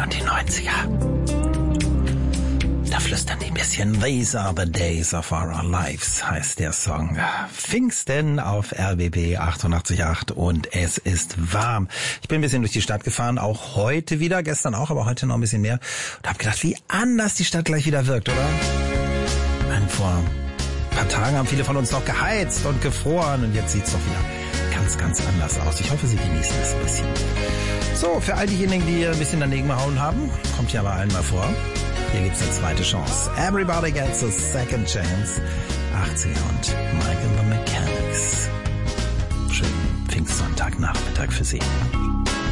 und die 90er. Da flüstern die ein bisschen. These are the days of our lives, heißt der Song. Pfingsten auf RBB 88.8 und es ist warm. Ich bin ein bisschen durch die Stadt gefahren, auch heute wieder, gestern auch, aber heute noch ein bisschen mehr. Und habe gedacht, wie anders die Stadt gleich wieder wirkt, oder? Vor ein paar Tagen haben viele von uns noch geheizt und gefroren und jetzt sieht's doch wieder ganz, ganz anders aus. Ich hoffe, Sie genießen es ein bisschen. So, für all diejenigen, die ein bisschen daneben gehauen haben, kommt ja bei allen mal vor. Hier gibt's eine zweite Chance. Everybody gets a second chance. 80er und Michael the Mechanics. Schönen Pfingstsonntag Nachmittag für Sie.